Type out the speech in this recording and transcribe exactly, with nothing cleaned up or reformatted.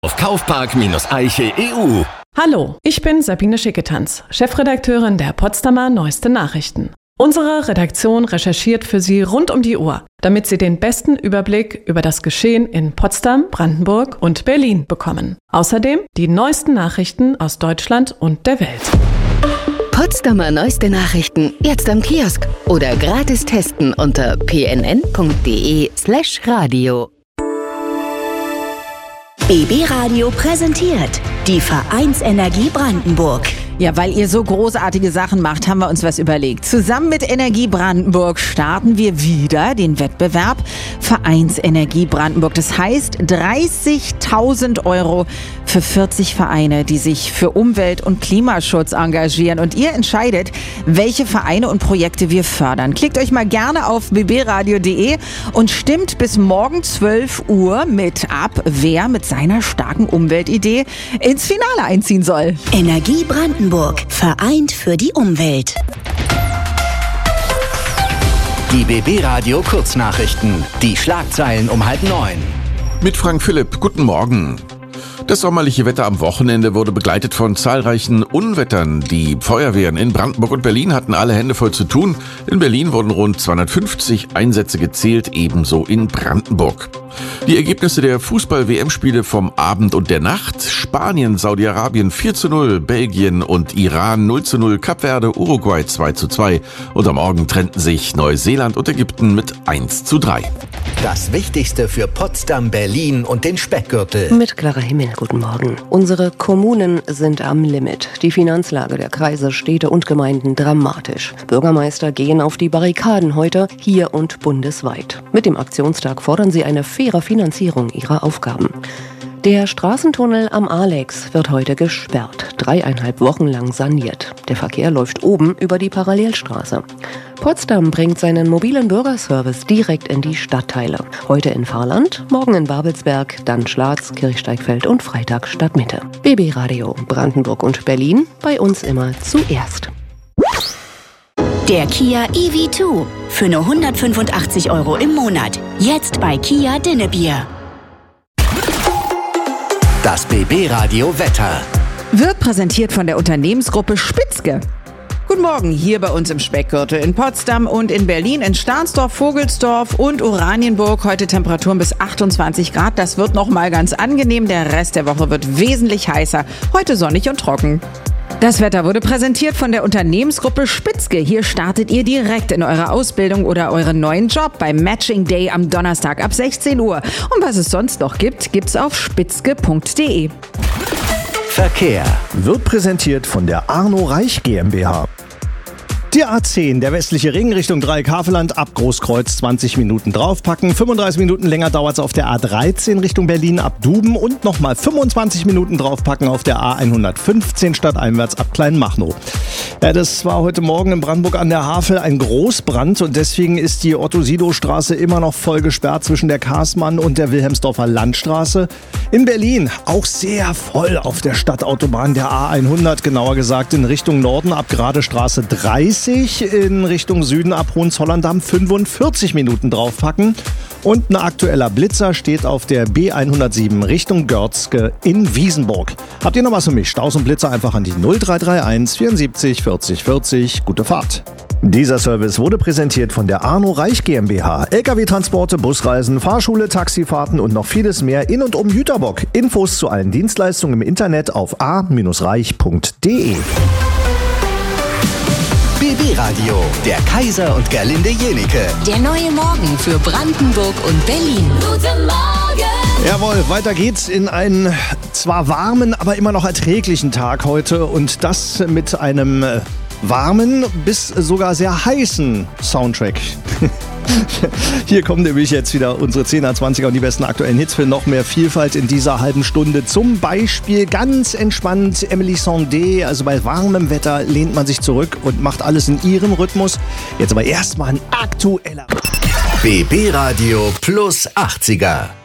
Auf Kaufpark-Eiche E U. Hallo, ich bin Sabine Schicketanz, Chefredakteurin der Potsdamer Neueste Nachrichten. Unsere Redaktion recherchiert für Sie rund um die Uhr, damit Sie den besten Überblick über das Geschehen in Potsdam, Brandenburg und Berlin bekommen. Außerdem die neuesten Nachrichten aus Deutschland und der Welt. Potsdamer Neueste Nachrichten jetzt am Kiosk oder gratis testen unter p n n punkt d e slash radio. B B Radio präsentiert die Vereinsenergie Brandenburg. Ja, weil ihr so großartige Sachen macht, haben wir uns was überlegt. Zusammen mit Energie Brandenburg starten wir wieder den Wettbewerb Vereinsenergie Brandenburg. Das heißt dreißigtausend Euro für vierzig Vereine, die sich für Umwelt- und Klimaschutz engagieren. Und ihr entscheidet, welche Vereine und Projekte wir fördern. Klickt euch mal gerne auf b b radio punkt d e und stimmt bis morgen zwölf Uhr mit ab, wer mit seiner starken Umweltidee ins Finale einziehen soll. Energie Brandenburg. Vereint für die Umwelt. Die B B Radio Kurznachrichten. Die Schlagzeilen um halb neun. Mit Frank Philipp, guten Morgen. Das sommerliche Wetter am Wochenende wurde begleitet von zahlreichen Unwettern. Die Feuerwehren in Brandenburg und Berlin hatten alle Hände voll zu tun. In Berlin wurden rund zweihundertfünfzig Einsätze gezählt, ebenso in Brandenburg. Die Ergebnisse der Fußball-W M-Spiele vom Abend und der Nacht: Spanien, Saudi-Arabien vier zu null, Belgien und Iran null zu null, Kap Verde, Uruguay zwei zu zwei und am Morgen trennten sich Neuseeland und Ägypten mit eins zu drei. Das Wichtigste für Potsdam, Berlin und den Speckgürtel. Mit Clara Himmel, guten Morgen. Unsere Kommunen sind am Limit. Die Finanzlage der Kreise, Städte und Gemeinden dramatisch. Bürgermeister gehen auf die Barrikaden heute, hier und bundesweit. Mit dem Aktionstag fordern sie eine faire Finanzierung ihrer Aufgaben. Der Straßentunnel am Alex wird heute gesperrt, dreieinhalb Wochen lang saniert. Der Verkehr läuft oben über die Parallelstraße. Potsdam bringt seinen mobilen Bürgerservice direkt in die Stadtteile. Heute in Fahrland, morgen in Babelsberg, dann Schlatz, Kirchsteigfeld und Freitag Stadtmitte. B B Radio Brandenburg und Berlin, bei uns immer zuerst. Der Kia E V zwei für nur hundertfünfundachtzig Euro im Monat. Jetzt bei Kia Dinnebier. Das B B Radio Wetter. Wird präsentiert von der Unternehmensgruppe Spitzke. Guten Morgen, hier bei uns im Speckgürtel in Potsdam und in Berlin, in Stahnsdorf, Vogelsdorf und Oranienburg. Heute Temperaturen bis achtundzwanzig Grad. Das wird noch mal ganz angenehm. Der Rest der Woche wird wesentlich heißer. Heute sonnig und trocken. Das Wetter wurde präsentiert von der Unternehmensgruppe Spitzke. Hier startet ihr direkt in eure Ausbildung oder euren neuen Job beim Matching Day am Donnerstag ab sechzehn Uhr. Und was es sonst noch gibt, gibt's auf spitzke punkt d e. Verkehr wird präsentiert von der Arno Reich GmbH. Die A zehn, der westliche Ring Richtung Dreieck-Havelland, ab Großkreuz zwanzig Minuten draufpacken. fünfunddreißig Minuten länger dauert es auf der A dreizehn Richtung Berlin ab Duben und nochmal fünfundzwanzig Minuten draufpacken auf der A hundertfünfzehn stadteinwärts ab Kleinmachnow. Ja, das war heute Morgen in Brandenburg an der Havel ein Großbrand und deswegen ist die Otto-Sido-Straße immer noch voll gesperrt zwischen der Kaßmann und der Wilhelmsdorfer Landstraße. In Berlin auch sehr voll auf der Stadtautobahn der A hundert, genauer gesagt in Richtung Norden ab Gradestraße dreißig. In Richtung Süden ab Hohenzollern-Damm fünfundvierzig Minuten draufpacken. Und ein aktueller Blitzer steht auf der B hundertsieben Richtung Görzke in Wiesenburg. Habt ihr noch was für mich? Staus und Blitzer einfach an die null drei drei eins vierundsiebzig vierzig vierzig. Gute Fahrt. Dieser Service wurde präsentiert von der Arno Reich GmbH. L K W-Transporte, Busreisen, Fahrschule, Taxifahrten und noch vieles mehr in und um Jüterbock. Infos zu allen Dienstleistungen im Internet auf a reich punkt d e. B B Radio, der Kaiser und Gerlinde Jenike. Der neue Morgen für Brandenburg und Berlin. Guten Morgen! Jawohl, weiter geht's in einen zwar warmen, aber immer noch erträglichen Tag heute. Und das mit einem warmen bis sogar sehr heißen Soundtrack. Hier kommen nämlich jetzt wieder unsere zehner, zwanziger und die besten aktuellen Hits für noch mehr Vielfalt in dieser halben Stunde. Zum Beispiel ganz entspannt Emily Sandé. Also bei warmem Wetter lehnt man sich zurück und macht alles in ihrem Rhythmus. Jetzt aber erstmal ein aktueller B B Radio plus achtziger.